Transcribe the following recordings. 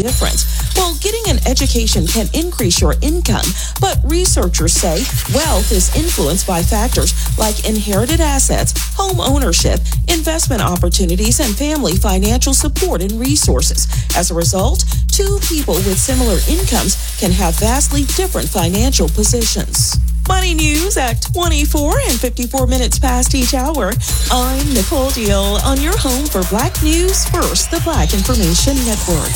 difference. Well, getting an education can increase your income, but researchers say wealth is influenced by factors like inherited assets, home ownership, investment opportunities, and family financial support and resources. As a result, two people with similar incomes can have vastly different financial positions. Money news at 24 and 54 minutes past each hour. I'm Nicole Deal on your home for Black News First, the Black Information Network.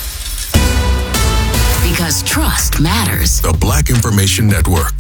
Because trust matters. The Black Information Network.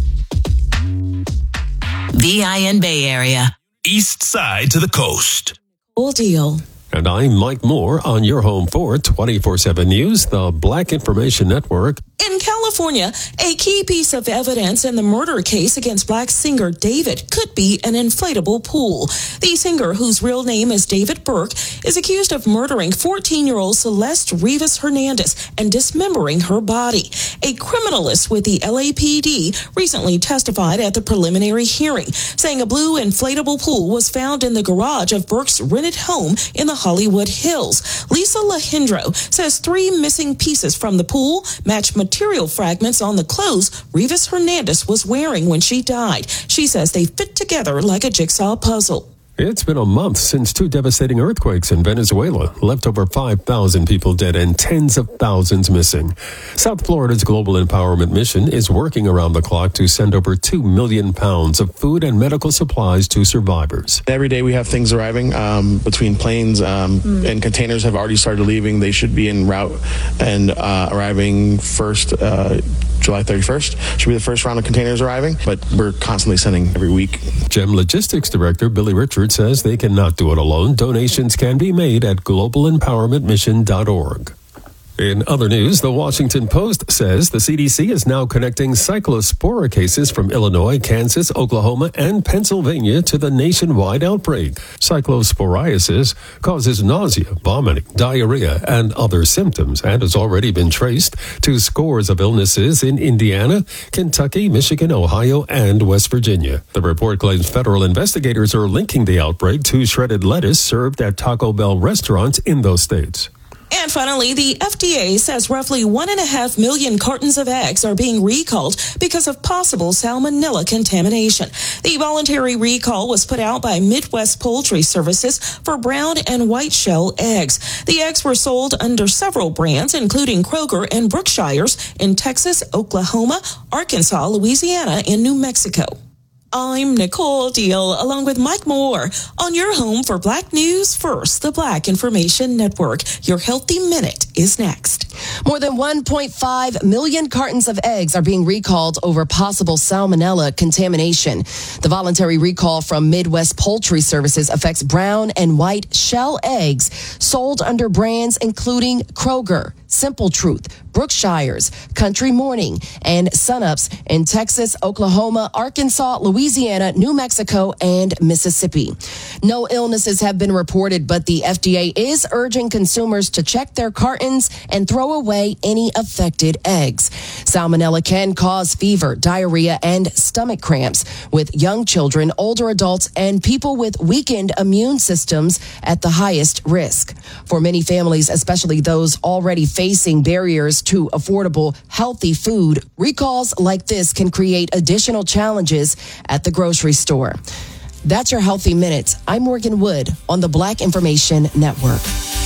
VIN Bay Area. East side to the coast. Nicole Deal. And I'm Mike Moore on your home for 24/7 News, the Black Information Network. In California, a key piece of evidence in the murder case against Black singer David could be an inflatable pool. The singer, whose real name is David Burke, is accused of murdering 14-year-old Celeste Rivas Hernandez and dismembering her body. A criminalist with the LAPD recently testified at the preliminary hearing, saying a blue inflatable pool was found in the garage of Burke's rented home in the Hollywood Hills. Lisa Lahindro says 3 missing pieces from the pool match material fragments on the clothes Rivas Hernandez was wearing when she died. She says they fit together like a jigsaw puzzle. It's been a month since 2 devastating earthquakes in Venezuela left over 5,000 people dead and tens of thousands missing. South Florida's Global Empowerment Mission is working around the clock to send over 2 million pounds of food and medical supplies to survivors. Every day we have things arriving between planes and containers have already started leaving. They should be en route and arriving first. July 31st should be the first round of containers arriving, but we're constantly sending every week. GEM Logistics Director Billy Richards says they cannot do it alone. Donations can be made at globalempowermentmission.org. In other news, the Washington Post says the CDC is now connecting cyclospora cases from Illinois, Kansas, Oklahoma, and Pennsylvania to the nationwide outbreak. Cyclosporiasis causes nausea, vomiting, diarrhea, and other symptoms, and has already been traced to scores of illnesses in Indiana, Kentucky, Michigan, Ohio, and West Virginia. The report claims federal investigators are linking the outbreak to shredded lettuce served at Taco Bell restaurants in those states. And finally, the FDA says roughly 1.5 million cartons of eggs are being recalled because of possible salmonella contamination. The voluntary recall was put out by Midwest Poultry Services for brown and white shell eggs. The eggs were sold under several brands, including Kroger and Brookshire's in Texas, Oklahoma, Arkansas, Louisiana, and New Mexico. I'm Nicole Deal, along with Mike Moore, on your home for Black News First, the Black Information Network. Your Healthy Minute is next. More than 1.5 million cartons of eggs are being recalled over possible salmonella contamination. The voluntary recall from Midwest Poultry Services affects brown and white shell eggs sold under brands including Kroger, Simple Truth, Brookshire's, Country Morning, and Sunups in Texas, Oklahoma, Arkansas, Louisiana, New Mexico, and Mississippi. No illnesses have been reported, but the FDA is urging consumers to check their cartons and throw away any affected eggs. Salmonella can cause fever, diarrhea, and stomach cramps with young children, older adults, and people with weakened immune systems at the highest risk. For many families, especially those already facing barriers to affordable, healthy food, recalls like this can create additional challenges at the grocery store. That's your Healthy Minute. I'm Morgan Wood on the Black Information Network.